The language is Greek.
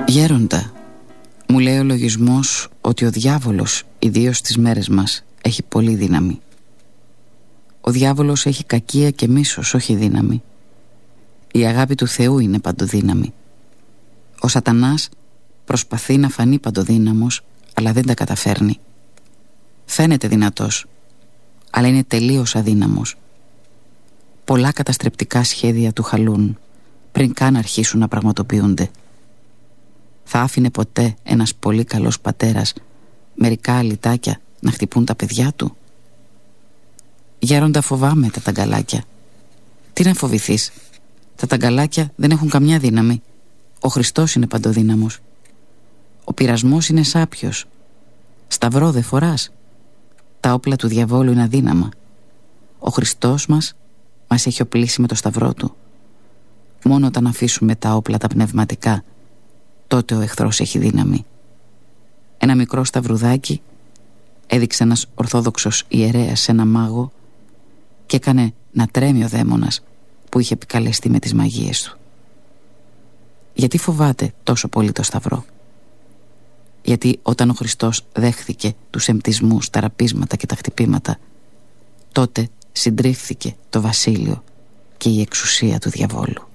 Γέροντα, μου λέει ο λογισμός ότι ο διάβολος, ιδίως στις μέρες μας, έχει πολύ δύναμη. Ο διάβολος έχει κακία και μίσος, όχι δύναμη. Η αγάπη του Θεού είναι παντοδύναμη. Ο σατανάς προσπαθεί να φανεί παντοδύναμος, αλλά δεν τα καταφέρνει. Φαίνεται δυνατός, αλλά είναι τελείως αδύναμος. Πολλά καταστρεπτικά σχέδια του χαλούν πριν καν αρχίσουν να πραγματοποιούνται. Θα άφηνε ποτέ ένας πολύ καλός πατέρας μερικά αλυτάκια να χτυπούν τα παιδιά του? Γέροντα, φοβάμαι τα ταγκαλάκια. Τι να φοβηθείς? Τα ταγκαλάκια δεν έχουν καμιά δύναμη. Ο Χριστός είναι παντοδύναμος. Ο πειρασμός είναι σάπιος. Σταυρό δε φοράς. Τα όπλα του διαβόλου είναι αδύναμα. Ο Χριστός μας έχει οπλίσει με το σταυρό του. Μόνο όταν αφήσουμε τα όπλα τα πνευματικά, τότε ο εχθρός έχει δύναμη. Ένα μικρό σταυρουδάκι έδειξε ένας ορθόδοξος ιερέας σε ένα μάγο και έκανε να τρέμει ο δαίμονας που είχε επικαλεστεί με τις μαγείες του. Γιατί φοβάται τόσο πολύ το σταυρό? Γιατί όταν ο Χριστός δέχθηκε τους εμπτισμούς, τα ραπίσματα και τα χτυπήματα, τότε συντρίφθηκε το βασίλειο και η εξουσία του διαβόλου.